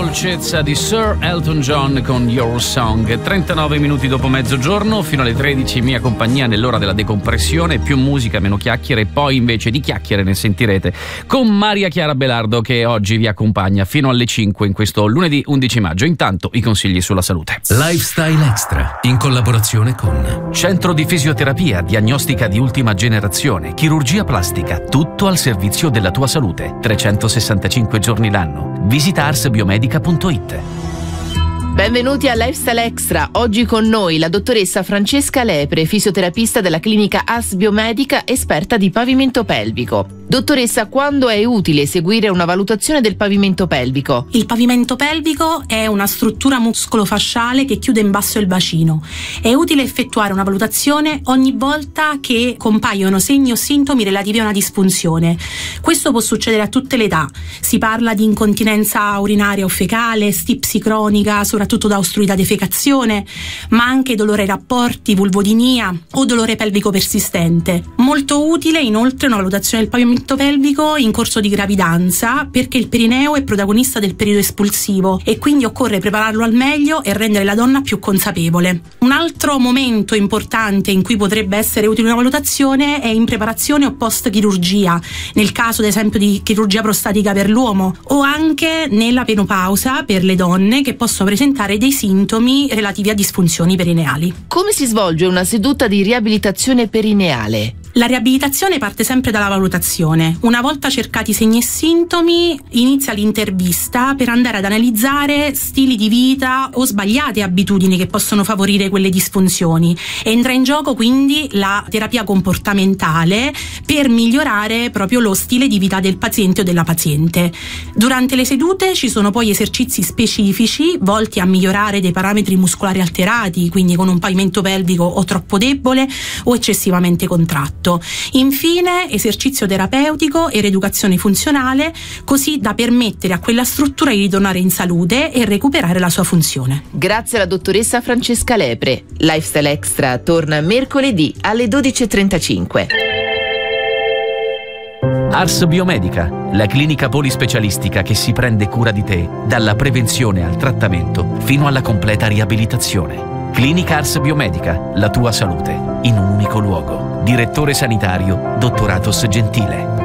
dolcezza di Sir Elton John con Your Song. 39 minuti dopo mezzogiorno, fino alle 13 mia compagnia nell'ora della decompressione, più musica, meno chiacchiere, e poi invece di chiacchiere ne sentirete con Maria Chiara Belardo, che oggi vi accompagna fino alle 5 in questo lunedì 11 maggio. Intanto i consigli sulla salute. Lifestyle Extra, in collaborazione con Centro di Fisioterapia, diagnostica di ultima generazione, chirurgia plastica, tutto al servizio della tua salute, 365 giorni l'anno. Visita arsbiomedica.it. Benvenuti a Lifestyle Extra. Oggi con noi la dottoressa Francesca Lepre, fisioterapista della clinica Ars Biomedica, esperta di pavimento pelvico. Dottoressa, quando è utile eseguire una valutazione del pavimento pelvico? Il pavimento pelvico è una struttura muscolofasciale che chiude in basso il bacino. È utile effettuare una valutazione ogni volta che compaiono segni o sintomi relativi a una disfunzione. Questo può succedere a tutte le età. Si parla di incontinenza urinaria o fecale, stipsi cronica, soprattutto da ostruita defecazione, ma anche dolore ai rapporti, vulvodinia o dolore pelvico persistente. Molto utile inoltre una valutazione del pavimento pelvico in corso di gravidanza, perché il perineo è protagonista del periodo espulsivo e quindi occorre prepararlo al meglio e rendere la donna più consapevole. Un altro momento importante in cui potrebbe essere utile una valutazione è in preparazione o post chirurgia, nel caso ad esempio di chirurgia prostatica per l'uomo, o anche nella menopausa per le donne che possono presentare dei sintomi relativi a disfunzioni perineali. Come si svolge una seduta di riabilitazione perineale? La riabilitazione parte sempre dalla valutazione. Una volta cercati segni e sintomi, inizia l'intervista per andare ad analizzare stili di vita o sbagliate abitudini che possono favorire quelle disfunzioni. Entra in gioco quindi la terapia comportamentale per migliorare proprio lo stile di vita del paziente o della paziente. Durante le sedute ci sono poi esercizi specifici volti a migliorare dei parametri muscolari alterati, quindi con un pavimento pelvico o troppo debole o eccessivamente contratto. Infine, esercizio terapeutico e rieducazione funzionale, così da permettere a quella struttura di ritornare in salute e recuperare la sua funzione. Grazie alla dottoressa Francesca Lepre. Lifestyle Extra torna mercoledì alle 12:35. Ars Biomedica, la clinica polispecialistica che si prende cura di te, dalla prevenzione al trattamento fino alla completa riabilitazione. Clinica Ars Biomedica, la tua salute in un unico luogo. Direttore sanitario, Dottor Athos Gentile.